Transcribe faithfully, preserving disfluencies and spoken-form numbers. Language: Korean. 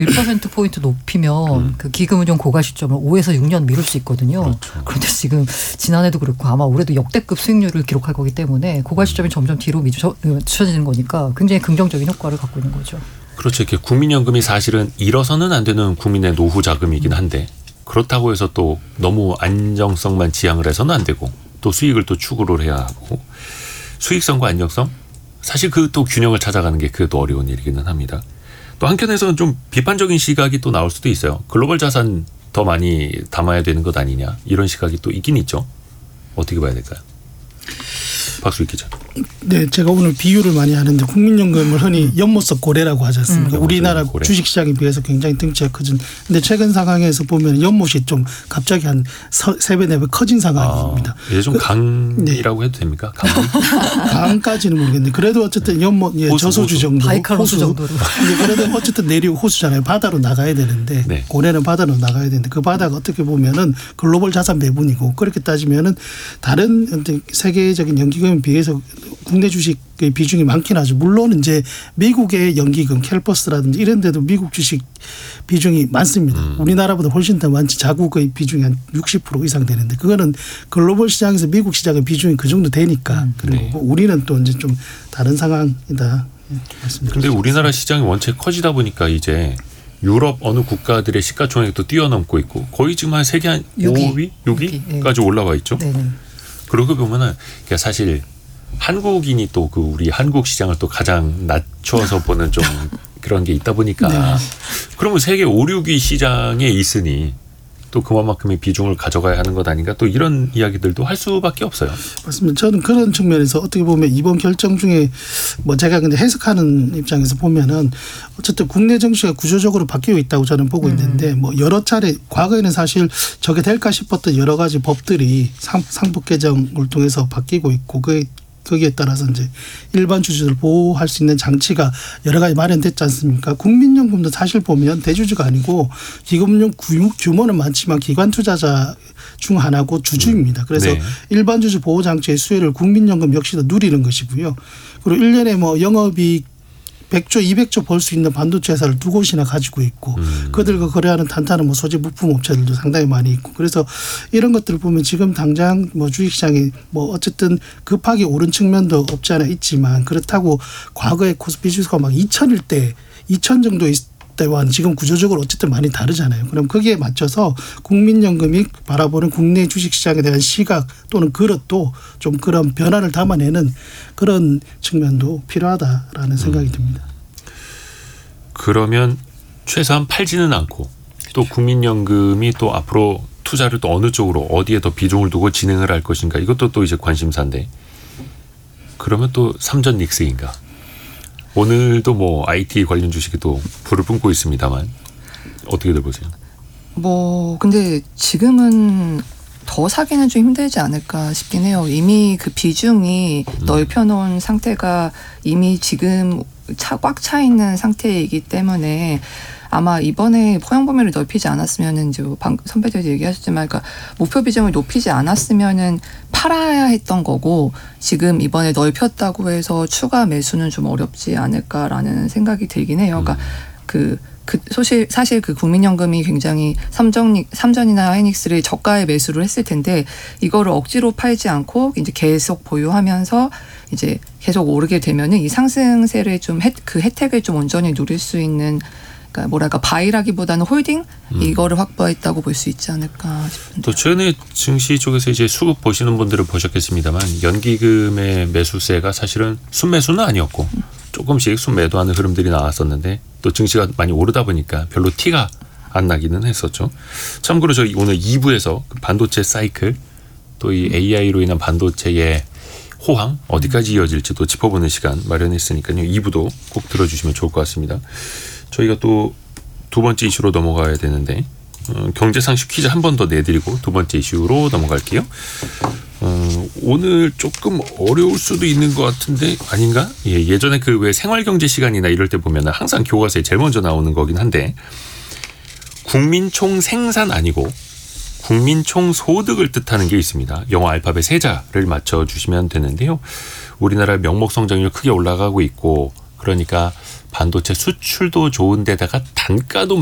일 퍼센트포인트 높이면 음. 그 기금운용 고가 시점을 오에서 육 년 미룰 수 있거든요. 그렇죠. 그런데 지금 지난해도 그렇고 아마 올해도 역대급 수익률을 기록할 거기 때문에 고가 시점이 점점 뒤로 미쳐지는 거니까 굉장히 긍정적인 효과를 갖고 있는 거죠. 그렇죠. 이렇게 국민연금이 사실은 잃어서는 안 되는 국민의 노후 자금이긴 한데 그렇다고 해서 또 너무 안정성만 지향을 해서는 안 되고 또 수익을 또 추구를 해야 하고 수익성과 안정성 사실 그 또 균형을 찾아가는 게 그게 또 어려운 일이기는 합니다. 또 한편에서는 좀 비판적인 시각이 또 나올 수도 있어요. 글로벌 자산 더 많이 담아야 되는 것 아니냐 이런 시각이 또 있긴 있죠. 어떻게 봐야 될까요? 박수익 기자. 네, 제가 오늘 비유를 많이 하는데 국민연금을 흔히 연못석 고래라고 하지 않습니까? 음. 우리나라 고래. 주식시장에 비해서 굉장히 등치가 커진. 근데 최근 상황에서 보면 연못이 좀 갑자기 한 세 배, 네 배 커진 상황입니다. 아, 예전 그, 강이라고 네. 해도 됩니까? 강. 강까지는 모르겠는데 그래도 어쨌든 연못 예, 호수, 저소주 호수. 정도. 바이칼 호수 정도로. 근데 그래도 어쨌든 내륙 호수잖아요. 바다로 나가야 되는데 네. 고래는 바다로 나가야 되는데 그 바다가 어떻게 보면은 글로벌 자산 배분이고 그렇게 따지면은 다른 세계적인 연기금에 비해서 국내 주식의 비중이 많긴 하죠. 물론 이제 미국의 연기금 캘퍼스라든지 이런 데도 미국 주식 비중이 많습니다. 음. 우리나라보다 훨씬 더 많지. 자국의 비중이 한 육십 퍼센트 이상 되는데 그거는 글로벌 시장에서 미국 시장의 비중이 그 정도 되니까 음. 그리고 네. 우리는 또 이제 좀 다른 상황이다. 말씀드릴 근데 수 우리나라 시장이 원체 커지다 보니까 이제 유럽 어느 국가들의 시가총액도 뛰어넘고 있고 거의 지금 한 세계 한 육 위. 오 위, 육 위까지 네. 올라와 있죠. 네네. 그러고 보면은 사실 한국인이 또 그 우리 한국 시장을 또 가장 낮춰서 보는 좀 그런 게 있다 보니까 네. 그러면 세계 오, 육 위 시장에 있으니 또 그만큼의 비중을 가져가야 하는 것 아닌가 또 이런 이야기들도 할 수밖에 없어요. 맞습니다. 저는 그런 측면에서 어떻게 보면 이번 결정 중에 뭐 제가 근데 해석하는 입장에서 보면은 어쨌든 국내 정치가 구조적으로 바뀌고 있다고 저는 보고 있는데 뭐 여러 차례 과거에는 사실 저게 될까 싶었던 여러 가지 법들이 상, 상법 개정을 통해서 바뀌고 있고 그 거기에 따라서 이제 일반 주주들 보호할 수 있는 장치가 여러 가지 마련됐지 않습니까? 국민연금도 사실 보면 대주주가 아니고 기금운용 규모는 많지만 기관 투자자 중 하나고 주주입니다. 그래서 네. 일반 주주 보호 장치의 수혜를 국민연금 역시도 누리는 것이고요. 그리고 일 년에 뭐 영업이익 백조, 이백조 벌 수 있는 반도체 회사를 두 곳이나 가지고 있고 음. 그들과 거래하는 탄탄한 뭐 소재 부품 업체들도 상당히 많이 있고 그래서 이런 것들을 보면 지금 당장 뭐 주식시장이 뭐 어쨌든 급하게 오른 측면도 없지 않아 있지만 그렇다고 과거에 코스피 지수가 막 이천일 때 이천 정도 있 때와는 지금 구조적으로 어쨌든 많이 다르잖아요. 그럼 거기에 맞춰서 국민연금이 바라보는 국내 주식시장에 대한 시각 또는 그릇도 좀 그런 변화를 담아내는 그런 측면도 필요하다라는 생각이 듭니다. 그러면 최소한 팔지는 않고 또 국민연금이 또 앞으로 투자를 또 어느 쪽으로 어디에 더 비중을 두고 진행을 할 것인가 이것도 또 이제 관심사인데 그러면 또 삼전 닉스인가? 오늘도 뭐 아이티 관련 주식이 또 불을 뿜고 있습니다만 어떻게들 보세요? 뭐 근데 지금은 더 사기는 좀 힘들지 않을까 싶긴 해요. 이미 그 비중이 음. 넓혀놓은 상태가 이미 지금 차, 꽉 차 있는 상태이기 때문에 아마 이번에 포용 범위를 넓히지 않았으면은 이제 방금 선배들도 얘기하셨지만, 그러니까 목표 비중을 높이지 않았으면은 팔아야 했던 거고 지금 이번에 넓혔다고 해서 추가 매수는 좀 어렵지 않을까라는 생각이 들긴 해요. 그러니까 그. 그 사실 사실 그 국민연금이 굉장히 삼전 삼전이나 하이닉스를 저가에 매수를 했을 텐데 이거를 억지로 팔지 않고 이제 계속 보유하면서 이제 계속 오르게 되면은 이 상승세를 좀 그 혜택을 좀 온전히 누릴 수 있는, 그러니까 뭐랄까 바이라기보다는 홀딩 음. 이거를 확보했다고 볼 수 있지 않을까 싶은데. 또 최근에 증시 쪽에서 이제 수급 보시는 분들은 보셨겠습니다만 연기금의 매수세가 사실은 순매수는 아니었고 음. 조금씩 순매도하는 흐름들이 나왔었는데 또 증시가 많이 오르다 보니까 별로 티가 안 나기는 했었죠. 참고로 저희 오늘 이 부에서 반도체 사이클 또 이 에이아이로 인한 반도체의 호황 어디까지 이어질지도 짚어보는 시간 마련했으니까요. 이 부도 꼭 들어주시면 좋을 것 같습니다. 저희가 또 두 번째 이슈로 넘어가야 되는데 어, 경제상식 퀴즈 한 번 더 내드리고 두 번째 이슈로 넘어갈게요. 어, 오늘 조금 어려울 수도 있는 것 같은데 아닌가? 예, 예전에 그 왜 생활경제 시간이나 이럴 때 보면 항상 교과서에 제일 먼저 나오는 거긴 한데 국민총 생산 아니고 국민총 소득을 뜻하는 게 있습니다. 영어 알파벳 세 자를 맞춰주시면 되는데요. 우리나라 명목 성장률 크게 올라가고 있고 그러니까 반도체 수출도 좋은데다가 단가도